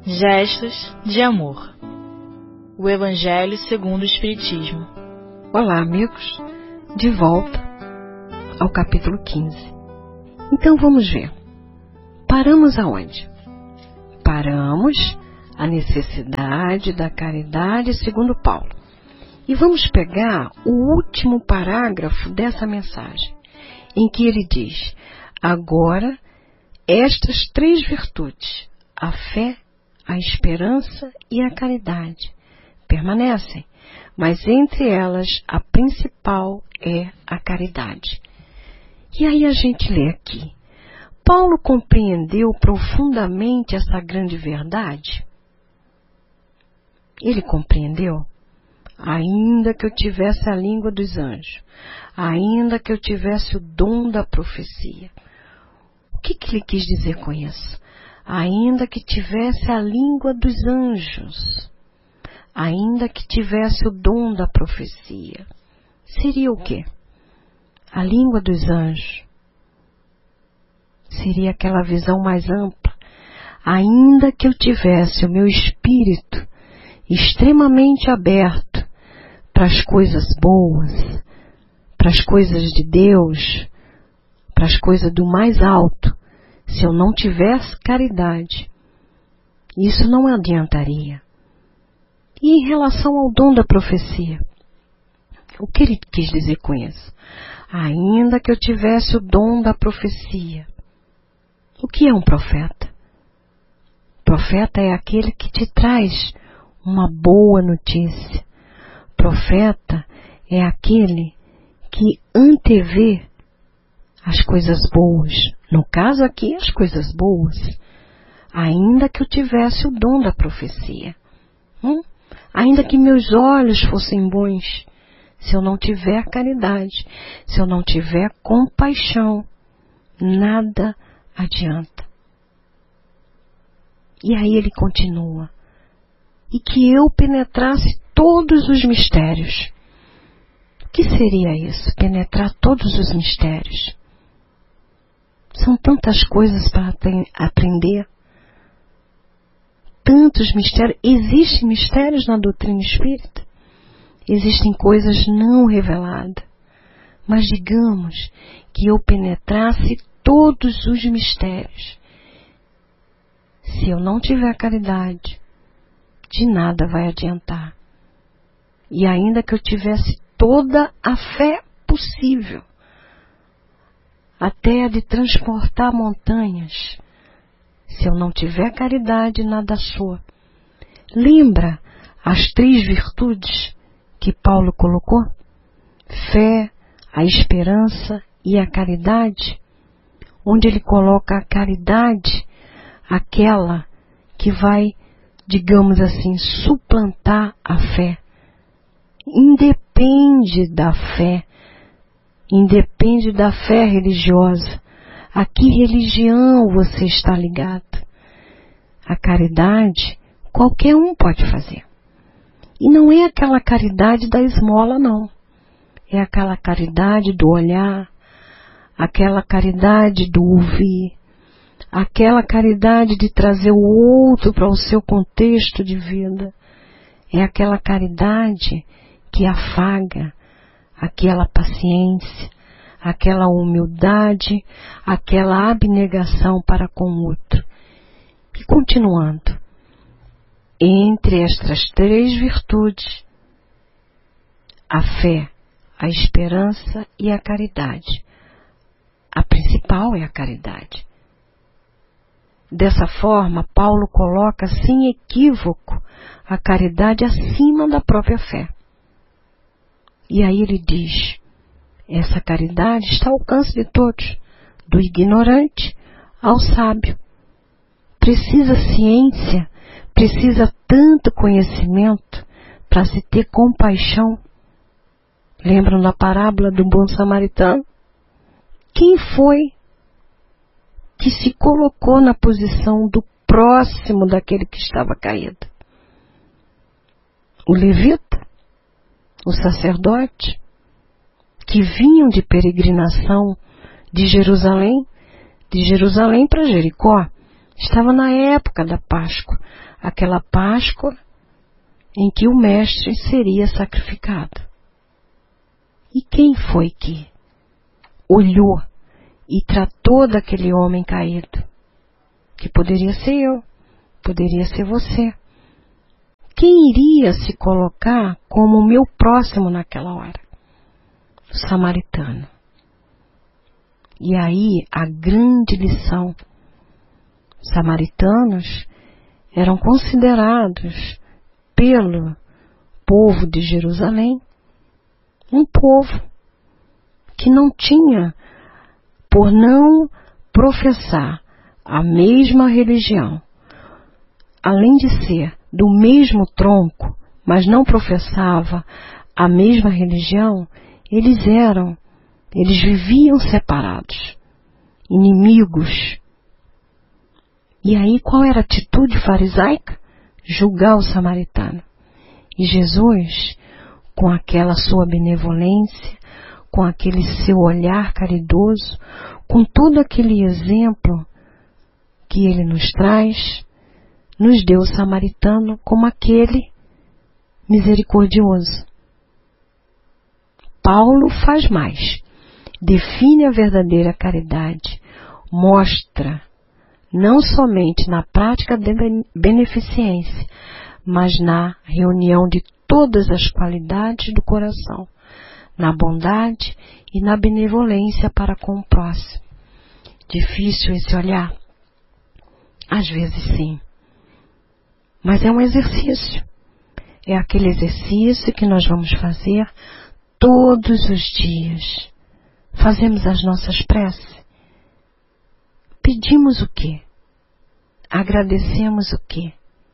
Gestos de amor. O Evangelho segundo o Espiritismo. Olá, amigos, de volta ao capítulo 15. Então vamos ver. Paramos aonde? Paramos a necessidade da caridade segundo Paulo. E vamos pegar o último parágrafo dessa mensagem, em que ele diz: agora, estas três virtudes, a fé, a esperança e a caridade, permanecem, mas entre elas a principal é a caridade. E aí a gente lê aqui: Paulo compreendeu profundamente essa grande verdade? Ele compreendeu? Ainda que eu tivesse a língua dos anjos, ainda que eu tivesse o dom da profecia. O que ele quis dizer com isso? Ainda que tivesse a língua dos anjos, ainda que tivesse o dom da profecia. Seria o quê? A língua dos anjos seria aquela visão mais ampla. Ainda que eu tivesse o meu espírito extremamente aberto para as coisas boas, para as coisas de Deus, para as coisas do mais alto, se eu não tivesse caridade, isso não adiantaria. E em relação ao dom da profecia, o que ele quis dizer com isso? Ainda que eu tivesse o dom da profecia. O que é um profeta? Profeta é aquele que te traz uma boa notícia. Profeta é aquele que antevê as coisas boas. No caso aqui, as coisas boas. Ainda que eu tivesse o dom da profecia. Ainda que meus olhos fossem bons, se eu não tiver caridade, se eu não tiver compaixão, nada adianta. E aí ele continua: e que eu penetrasse todos os mistérios. O que seria isso? Penetrar todos os mistérios. São tantas coisas para aprender. Tantos mistérios. Existem mistérios na doutrina espírita. Existem coisas não reveladas. Mas digamos que eu penetrasse todos os mistérios. Se eu não tiver caridade, de nada vai adiantar. E ainda que eu tivesse toda a fé possível, até a de transportar montanhas, se eu não tiver caridade, nada soa. Lembra as três virtudes que Paulo colocou? Fé, a esperança e a caridade. Onde ele coloca a caridade, aquela que vai, digamos assim, suplantar a fé. Independe da fé religiosa. A que religião você está ligado? A caridade, qualquer um pode fazer. E não é aquela caridade da esmola, não. É aquela caridade do olhar, aquela caridade do ouvir, aquela caridade de trazer o outro para o seu contexto de vida. É aquela caridade que afaga, aquela paciência, aquela humildade, aquela abnegação para com o outro. E continuando, entre estas três virtudes, a fé, a esperança e a caridade. A principal é a caridade. Dessa forma, Paulo coloca sem equívoco a caridade acima da própria fé. E aí ele diz: essa caridade está ao alcance de todos, do ignorante ao sábio. Precisa ciência, precisa tanto conhecimento para se ter compaixão. Lembram da parábola do bom samaritano? Quem foi que se colocou na posição do próximo daquele que estava caído? O levita? O sacerdote? Que vinham de peregrinação de Jerusalém para Jericó. Estava na época da Páscoa. aquela Páscoa em que o Mestre seria sacrificado. E quem foi que olhou e tratou daquele homem caído? Que poderia ser eu, poderia ser você. Quem iria se colocar como o meu próximo naquela hora? O samaritano. E aí a grande lição. Os samaritanos eram considerados pelo povo de Jerusalém um povo que não tinha, por não professar a mesma religião, além de ser do mesmo tronco, mas não professava a mesma religião, eles viviam separados, inimigos. E aí qual era a atitude farisaica? Julgar o samaritano. E Jesus, com aquela sua benevolência, com aquele seu olhar caridoso, com todo aquele exemplo que ele nos traz, nos deu o samaritano como aquele misericordioso. Paulo faz mais. Define a verdadeira caridade. Mostra, não somente na prática da beneficência, mas na reunião de todas as qualidades do coração, na bondade e na benevolência para com o próximo. Difícil esse olhar? Às vezes sim. Mas é um exercício. É aquele exercício que nós vamos fazer todos os dias. Fazemos as nossas preces. Pedimos o quê? Agradecemos o quê?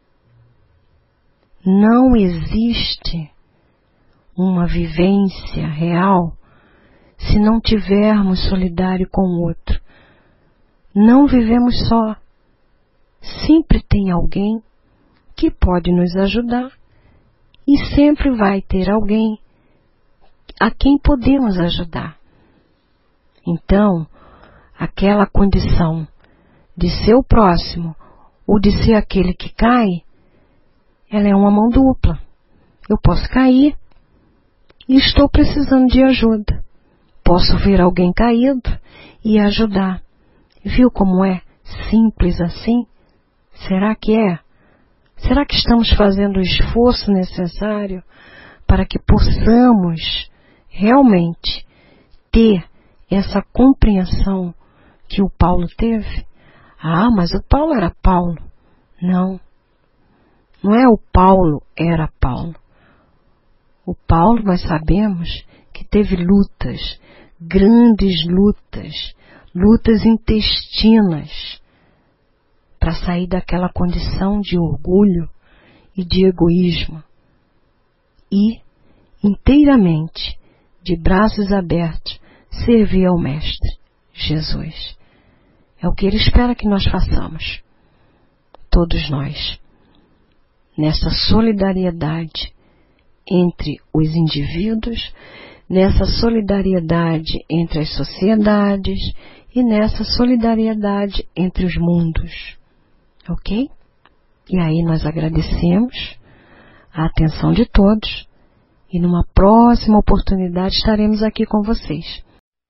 Não existe uma vivência real se não tivermos solidário com o outro. Não vivemos só. Sempre tem alguém que pode nos ajudar e sempre vai ter alguém a quem podemos ajudar. Então, aquela condição de ser o próximo ou de ser aquele que cai, ela é uma mão dupla. Eu posso cair e estou precisando de ajuda. Posso ver alguém caído e ajudar. Viu como é simples assim? Será que é? Será que estamos fazendo o esforço necessário para que possamos realmente ter essa compreensão que o Paulo teve? Ah, mas o Paulo era Paulo. Não. Não é o Paulo era Paulo. O Paulo, nós sabemos que teve lutas, grandes lutas, lutas intestinas, para sair daquela condição de orgulho e de egoísmo. E, inteiramente, de braços abertos, servir ao Mestre, Jesus. É o que Ele espera que nós façamos. Todos nós. Nessa solidariedade entre os indivíduos, nessa solidariedade entre as sociedades e nessa solidariedade entre os mundos. Ok? E aí nós agradecemos a atenção de todos e numa próxima oportunidade estaremos aqui com vocês.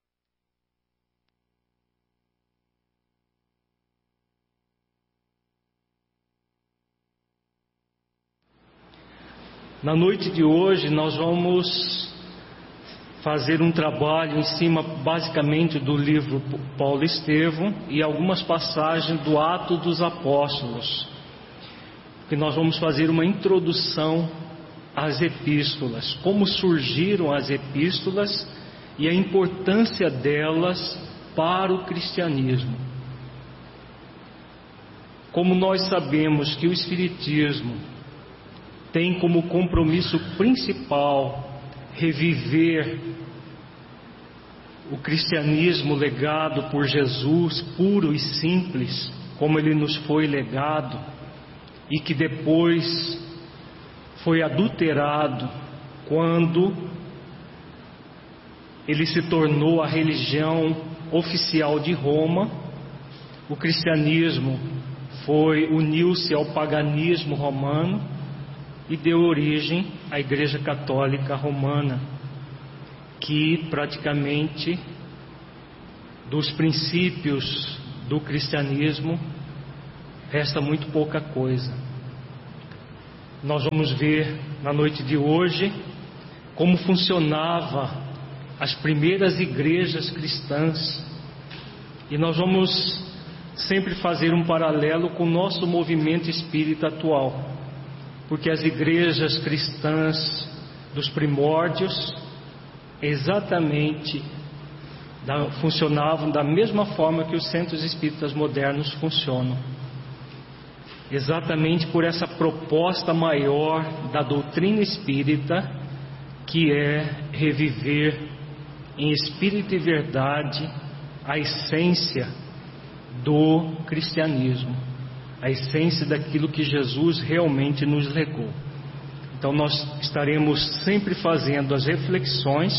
Na noite de hoje nós vamos fazer um trabalho em cima basicamente do livro Paulo Estevão e algumas passagens do Atos dos Apóstolos, que nós vamos fazer uma introdução às epístolas, como surgiram as epístolas e a importância delas para o cristianismo. Como nós sabemos que o Espiritismo tem como compromisso principal reviver o cristianismo legado por Jesus, puro e simples, como ele nos foi legado, e que depois foi adulterado quando ele se tornou a religião oficial de Roma. O cristianismo uniu-se ao paganismo romano e deu origem à Igreja Católica Romana, que praticamente dos princípios do cristianismo resta muito pouca coisa. Nós vamos ver na noite de hoje como funcionava as primeiras igrejas cristãs, e nós vamos sempre fazer um paralelo com o nosso movimento espírita atual, porque as igrejas cristãs dos primórdios exatamente funcionavam da mesma forma que os centros espíritas modernos funcionam, exatamente por essa proposta maior da doutrina espírita, que é reviver em espírito e verdade a essência do cristianismo, a essência daquilo que Jesus realmente nos legou. Então nós estaremos sempre fazendo as reflexões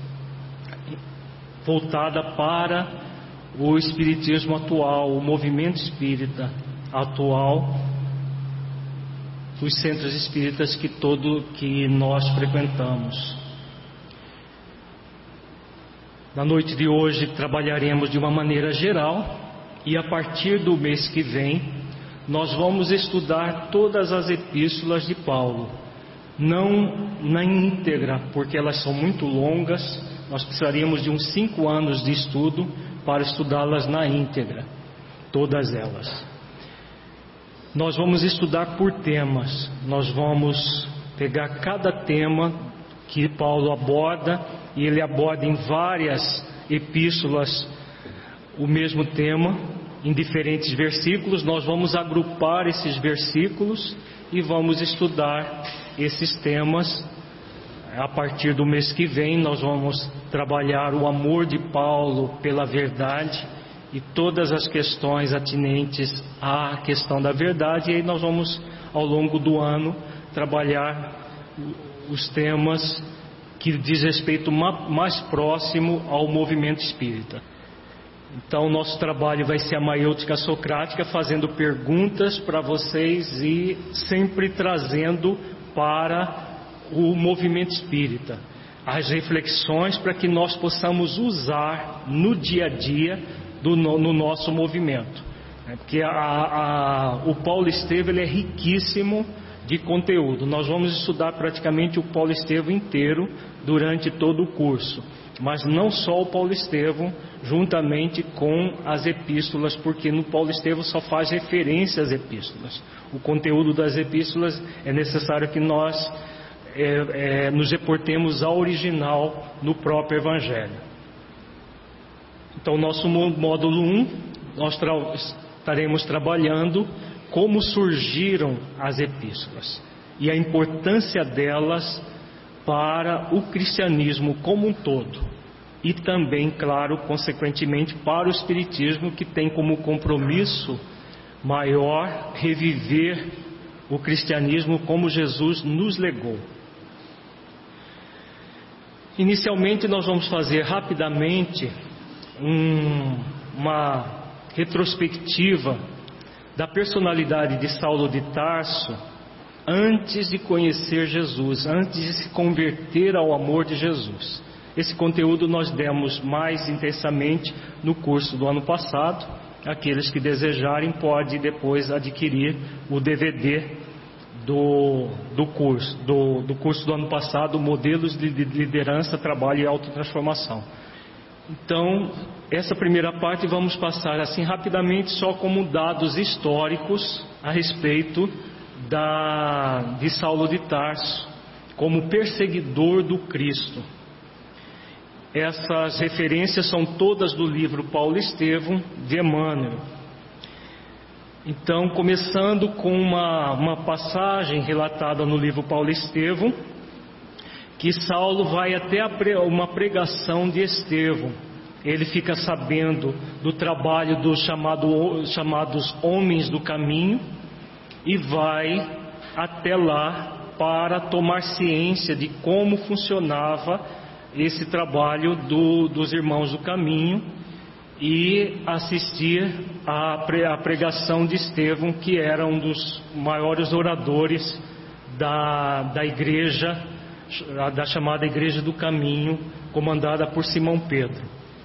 voltada para o espiritismo atual, o movimento espírita atual, os centros espíritas que nós frequentamos. Na noite de hoje trabalharemos de uma maneira geral, e a partir do mês que vem nós vamos estudar todas as epístolas de Paulo, não na íntegra, porque elas são muito longas. Nós precisaríamos de uns 5 anos de estudo para estudá-las na íntegra, todas elas. Nós vamos estudar por temas, nós vamos pegar cada tema que Paulo aborda, e ele aborda em várias epístolas o mesmo tema, em diferentes versículos. Nós vamos agrupar esses versículos e vamos estudar esses temas. A partir do mês que vem nós vamos trabalhar o amor de Paulo pela verdade e todas as questões atinentes à questão da verdade, e aí nós vamos ao longo do ano trabalhar os temas que diz respeito mais próximo ao movimento espírita. Então o nosso trabalho vai ser a maiêutica socrática, fazendo perguntas para vocês e sempre trazendo para o movimento espírita as reflexões, para que nós possamos usar no dia a dia no nosso movimento. Porque o Paulo Estevam ele é riquíssimo de conteúdo. Nós vamos estudar praticamente o Paulo Estevam inteiro durante todo o curso, mas não só o Paulo Estevam, juntamente com as epístolas, porque no Paulo Estevam só faz referência às epístolas. O conteúdo das epístolas é necessário que nós nos reportemos ao original no próprio Evangelho. Então, nosso módulo 1, nós estaremos trabalhando como surgiram as epístolas e a importância delas para o cristianismo como um todo, e também, claro, consequentemente para o espiritismo, que tem como compromisso maior reviver o cristianismo como Jesus nos legou. Inicialmente nós vamos fazer rapidamente uma retrospectiva da personalidade de Saulo de Tarso antes de conhecer Jesus, antes de se converter ao amor de Jesus. Esse conteúdo nós demos mais intensamente no curso do ano passado. Aqueles que desejarem podem depois adquirir o DVD do curso do ano passado, Modelos de Liderança, Trabalho e Autotransformação. Então, essa primeira parte vamos passar assim rapidamente, só como dados históricos a respeito de Saulo de Tarso, como perseguidor do Cristo. Essas referências são todas do livro Paulo Estevam, de Emmanuel. Então, começando com uma passagem relatada no livro Paulo Estevam, que Saulo vai até uma pregação de Estevão. Ele fica sabendo do trabalho dos chamados homens do caminho e vai até lá para tomar ciência de como funcionava esse trabalho dos irmãos do caminho, e assistir à pregação de Estevão, que era um dos maiores oradores da igreja, da chamada Igreja do Caminho, comandada por Simão Pedro.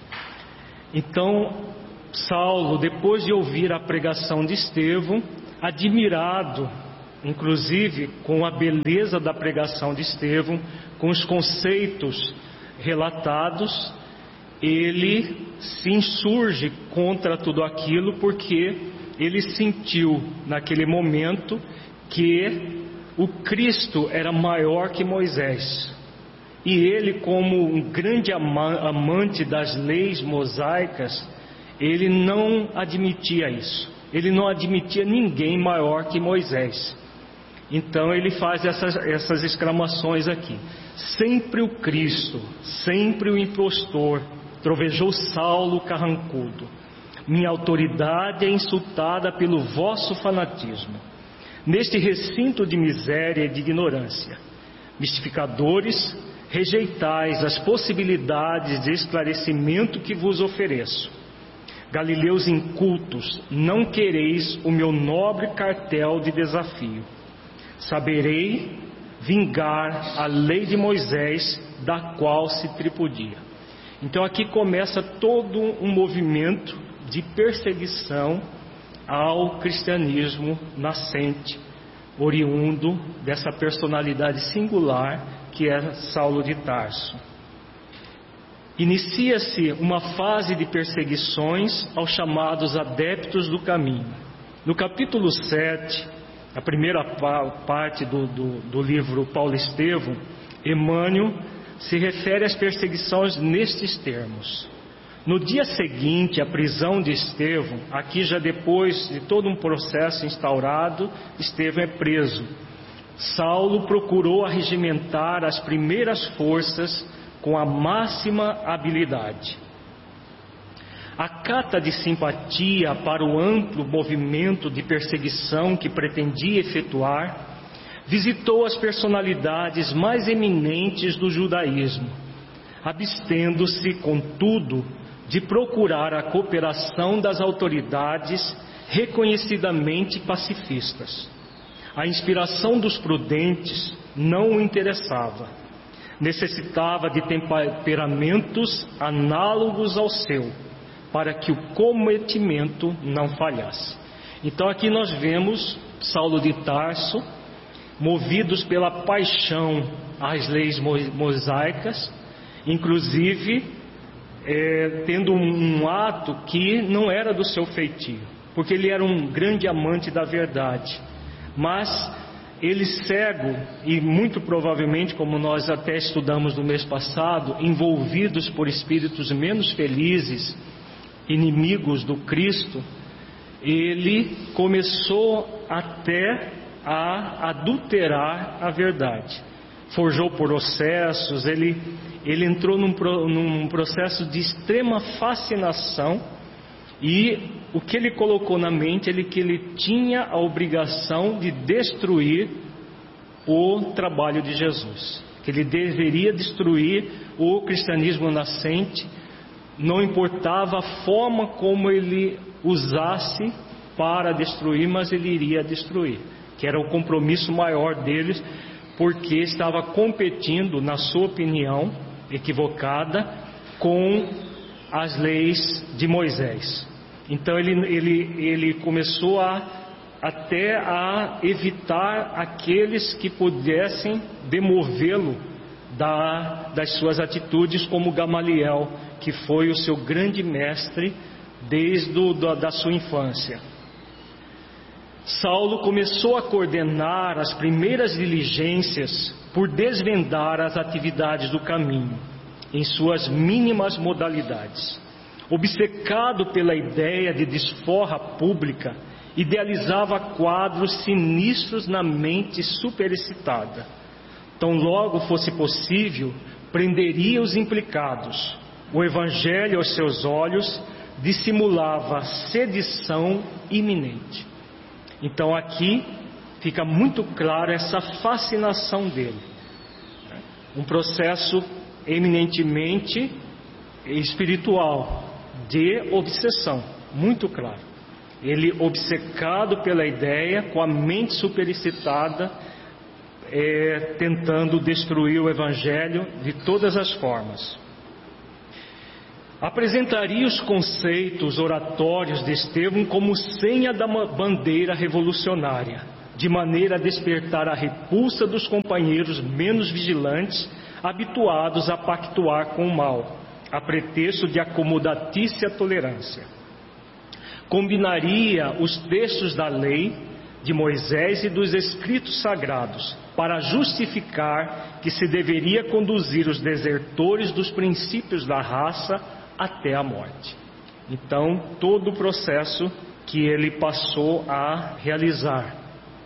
Então, Saulo, depois de ouvir a pregação de Estevão, admirado, inclusive, com a beleza da pregação de Estevão, com os conceitos relatados, ele se insurge contra tudo aquilo, porque ele sentiu naquele momento que o Cristo era maior que Moisés, e ele, como um grande amante das leis mosaicas, ele não admitia isso, ele não admitia ninguém maior que Moisés. Então ele faz essas exclamações aqui: sempre o Cristo, sempre o impostor, trovejou Saulo carrancudo. Minha autoridade é insultada pelo vosso fanatismo. Neste recinto de miséria e de ignorância, mistificadores, rejeitais as possibilidades de esclarecimento que vos ofereço. Galileus incultos, não quereis o meu nobre cartel de desafio. Saberei vingar a lei de Moisés, da qual se tripudia. Então aqui começa todo um movimento de perseguição ao cristianismo nascente, oriundo dessa personalidade singular que é Saulo de Tarso. Inicia-se uma fase de perseguições aos chamados adeptos do caminho. No capítulo 7, a primeira parte do livro Paulo Estevão, Emmanuel se refere às perseguições nestes termos: no dia seguinte à prisão de Estevão, aqui já depois de todo um processo instaurado, Estevão é preso. Saulo procurou arregimentar as primeiras forças com a máxima habilidade. A cata de simpatia para o amplo movimento de perseguição que pretendia efetuar, visitou as personalidades mais eminentes do judaísmo, abstendo-se, contudo, de procurar a cooperação das autoridades reconhecidamente pacifistas. A inspiração dos prudentes não o interessava. Necessitava de temperamentos análogos ao seu, para que o cometimento não falhasse. Então aqui nós vemos Saulo de Tarso, movidos pela paixão às leis mosaicas, inclusive tendo um ato que não era do seu feitio, porque ele era um grande amante da verdade, mas ele cego e muito provavelmente, como nós até estudamos no mês passado, envolvidos por espíritos menos felizes, inimigos do Cristo, ele começou até a adulterar a verdade, forjou processos, ele entrou num processo de extrema fascinação, e o que ele colocou na mente é que ele tinha a obrigação de destruir o trabalho de Jesus, que ele deveria destruir o cristianismo nascente, não importava a forma como ele usasse para destruir, mas ele iria destruir, que era o compromisso maior deles, porque estava competindo, na sua opinião equivocada, com as leis de Moisés. Então ele começou até a evitar aqueles que pudessem demovê-lo das suas atitudes, como Gamaliel, que foi o seu grande mestre desde da sua infância. Saulo começou a coordenar as primeiras diligências por desvendar as atividades do caminho, em suas mínimas modalidades. Obcecado pela ideia de desforra pública, idealizava quadros sinistros na mente superexcitada. Tão logo fosse possível, prenderia os implicados. O Evangelho aos seus olhos dissimulava sedição iminente. Então aqui fica muito claro essa fascinação dele. Um processo eminentemente espiritual, de obsessão, muito claro. Ele, obcecado pela ideia, com a mente superexcitada, tentando destruir o Evangelho de todas as formas. Apresentaria os conceitos oratórios de Estevão como senha da bandeira revolucionária, de maneira a despertar a repulsa dos companheiros menos vigilantes, habituados a pactuar com o mal, a pretexto de acomodatícia tolerância. Combinaria os textos da lei de Moisés e dos escritos sagrados para justificar que se deveria conduzir os desertores dos princípios da raça até a morte. Então, todo o processo que ele passou a realizar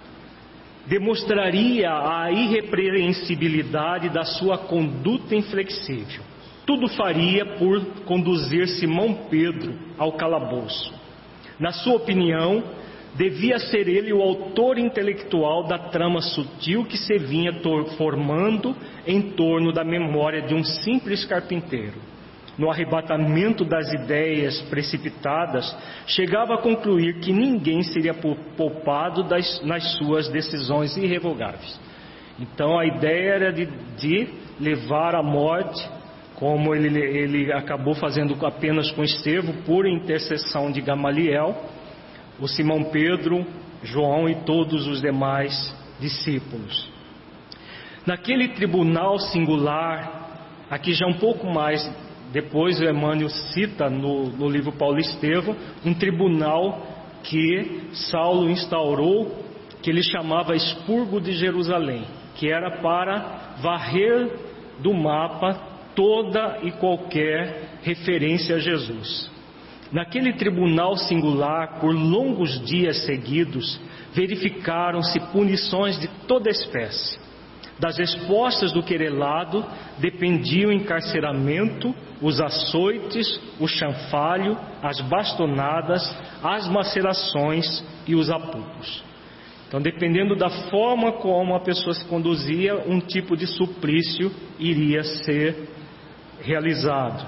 demonstraria a irrepreensibilidade da sua conduta inflexível. Tudo faria por conduzir Simão Pedro ao calabouço. Na sua opinião, devia ser ele o autor intelectual da trama sutil que se vinha formando em torno da memória de um simples carpinteiro. No arrebatamento das ideias precipitadas, chegava a concluir que ninguém seria poupado nas suas decisões irrevogáveis. Então a ideia era de levar à morte, como ele acabou fazendo apenas com Estevão, por intercessão de Gamaliel, o Simão Pedro, João e todos os demais discípulos. Naquele tribunal singular, aqui já um pouco mais depois o Emmanuel cita no livro Paulo Estevão, um tribunal que Saulo instaurou, que ele chamava Expurgo de Jerusalém, que era para varrer do mapa toda e qualquer referência a Jesus. Naquele tribunal singular, por longos dias seguidos, verificaram-se punições de toda espécie. Das respostas do querelado dependiam o encarceramento, os açoites, o chanfalho, as bastonadas, as macerações e os apuros. Então, dependendo da forma como a pessoa se conduzia, um tipo de suplício iria ser realizado.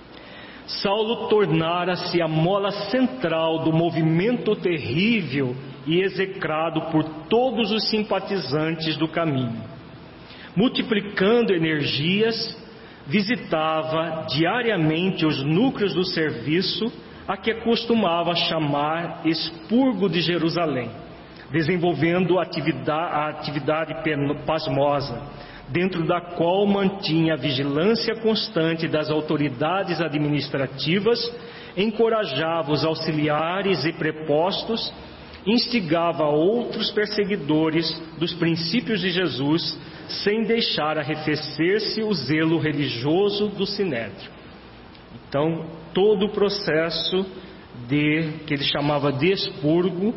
Saulo tornara-se a mola central do movimento terrível e execrado por todos os simpatizantes do caminho. Multiplicando energias, visitava diariamente os núcleos do serviço, a que costumava chamar Expurgo de Jerusalém, desenvolvendo a atividade pasmosa, dentro da qual mantinha a vigilância constante das autoridades administrativas, encorajava os auxiliares e prepostos, instigava outros perseguidores dos princípios de Jesus, sem deixar arrefecer-se o zelo religioso do Sinédrio. Então, todo o processo que ele chamava de expurgo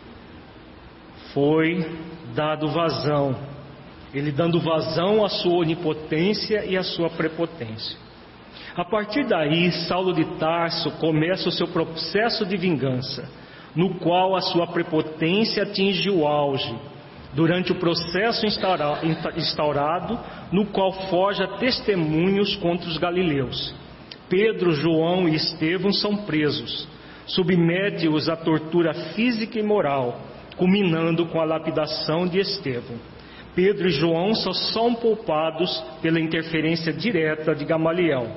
foi dado vazão. Ele dando vazão à sua onipotência e à sua prepotência. A partir daí, Saulo de Tarso começa o seu processo de vingança, no qual a sua prepotência atinge o auge, durante o processo instaurado, no qual forja testemunhos contra os galileus. Pedro, João e Estevão são presos, submete-os à tortura física e moral, culminando com a lapidação de Estevão. Pedro e João só são poupados pela interferência direta de Gamaliel.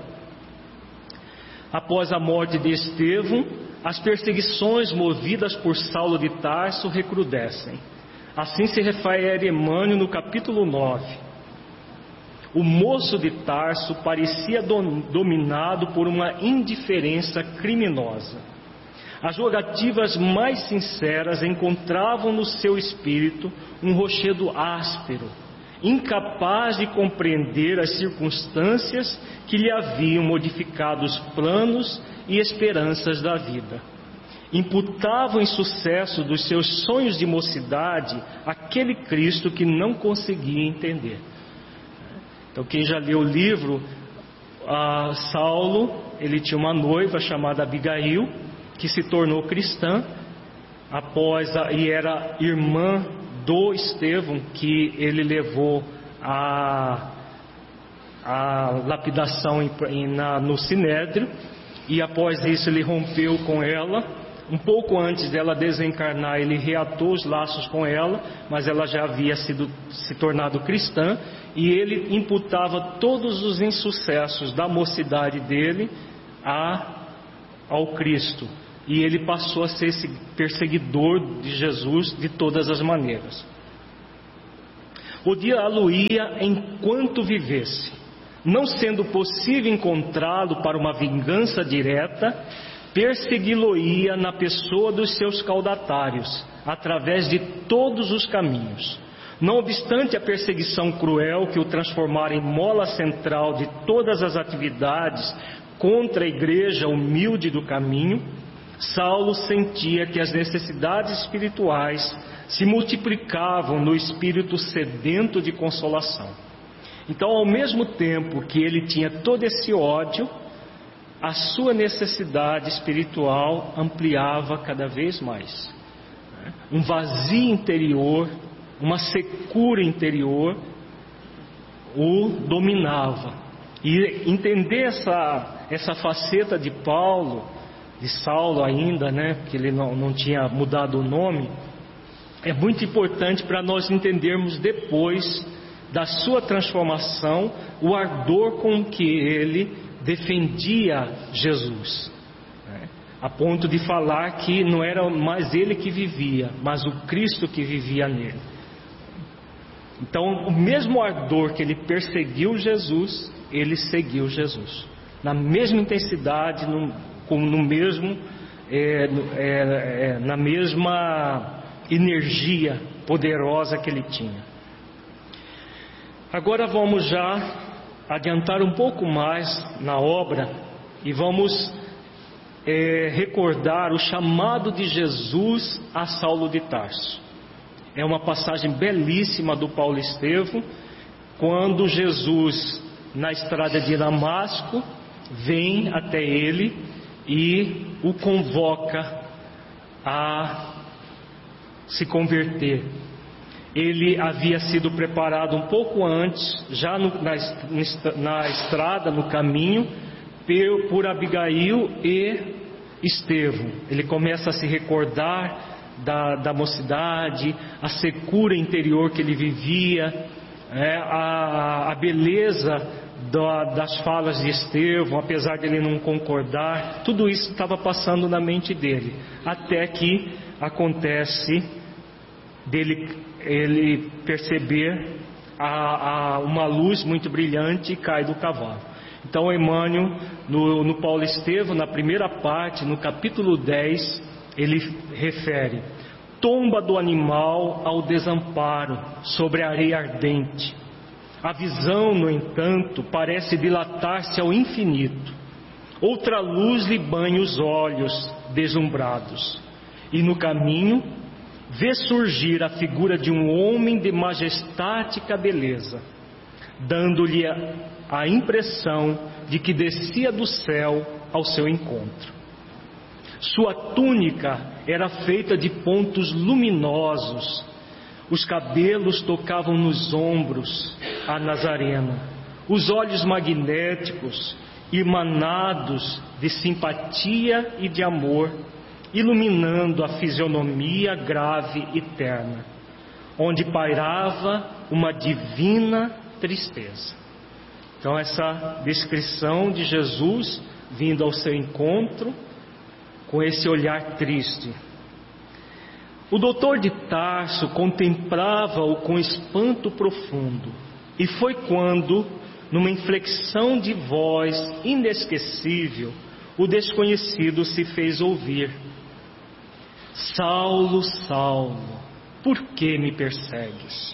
Após a morte de Estevão, as perseguições movidas por Saulo de Tarso recrudescem. Assim se refere Emmanuel no capítulo 9. O moço de Tarso parecia dominado por uma indiferença criminosa. As rogativas mais sinceras encontravam no seu espírito um rochedo áspero, incapaz de compreender as circunstâncias que lhe haviam modificado os planos e esperanças da vida. Imputava o insucesso dos seus sonhos de mocidade àquele Cristo que não conseguia entender. Então, quem já leu o livro, Saulo, ele tinha uma noiva chamada Abigail, que se tornou cristã, e era irmã do Estevão, que ele levou a lapidação no Sinédrio. e após isso ele rompeu com ela. Um pouco antes dela desencarnar, ele reatou os laços com ela, mas ela já havia se tornado cristã, e ele imputava todos os insucessos da mocidade dele ao Cristo, e ele passou a ser esse perseguidor de Jesus de todas as maneiras. Odiá-lo-ia enquanto vivesse, não sendo possível encontrá-lo para uma vingança direta, persegui-lo-ia na pessoa dos seus caudatários, através de todos os caminhos. Não obstante a perseguição cruel que o transformara em mola central de todas as atividades contra a igreja humilde do caminho, Saulo sentia que as necessidades espirituais se multiplicavam no espírito sedento de consolação. Então, ao mesmo tempo que ele tinha todo esse ódio, a sua necessidade espiritual ampliava cada vez mais. Um vazio interior, uma secura interior o dominava. E entender essa faceta de Saulo ainda, que ele não tinha mudado o nome, é muito importante para nós entendermos depois da sua transformação o ardor com que ele defendia Jesus, a ponto de falar que não era mais ele que vivia, mas o Cristo que vivia nele. Então, o mesmo ardor que ele perseguiu Jesus, ele seguiu Jesus, na mesma intensidade, na mesma energia poderosa que ele tinha. Agora vamos já adiantar um pouco mais na obra e vamos recordar o chamado de Jesus a Saulo de Tarso. É uma passagem belíssima do Paulo Estevam, quando Jesus, na estrada de Damasco, vem até ele e o convoca a se converter. Ele havia sido preparado um pouco antes, já na estrada, no caminho, por Abigail e Estevão. Ele começa a se recordar da mocidade, a secura interior que ele vivia, a beleza das falas de Estevão, apesar de ele não concordar. Tudo isso estava passando na mente dele, até que acontece ele perceber uma luz muito brilhante e cai do cavalo. Então Emmanuel, no Paulo Estevam, na primeira parte, no capítulo 10, ele refere: tomba do animal ao desamparo sobre a areia ardente. A visão, no entanto, parece dilatar-se ao infinito. Outra luz lhe banha os olhos deslumbrados, e no caminho vê surgir a figura de um homem de majestática beleza, dando-lhe a impressão de que descia do céu ao seu encontro. Sua túnica era feita de pontos luminosos, os cabelos tocavam nos ombros a Nazarena, os olhos magnéticos, emanados de simpatia e de amor, iluminando a fisionomia grave e terna, onde pairava uma divina tristeza. Então, essa descrição de Jesus vindo ao seu encontro com esse olhar triste. O doutor de Tarso contemplava-o com espanto profundo, e foi quando, numa inflexão de voz inesquecível, o desconhecido se fez ouvir: Saulo, Saulo, por que me persegues?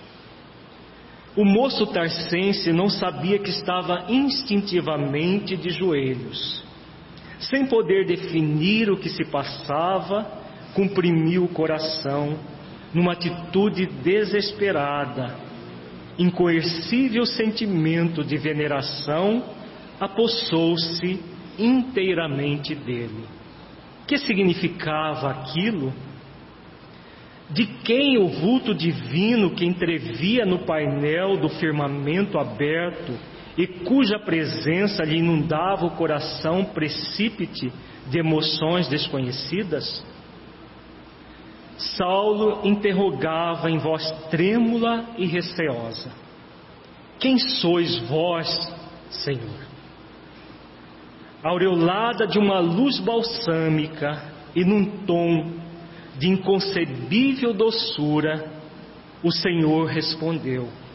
O moço tarsense não sabia que estava instintivamente de joelhos. Sem poder definir o que se passava, comprimiu o coração numa atitude desesperada. Incoercível sentimento de veneração apossou-se inteiramente dele. O que significava aquilo? De quem o vulto divino que entrevia no painel do firmamento aberto e cuja presença lhe inundava o coração precípite de emoções desconhecidas? Saulo interrogava em voz trêmula e receosa: quem sois vós, Senhor? Aureolada de uma luz balsâmica e num tom de inconcebível doçura, o Senhor respondeu: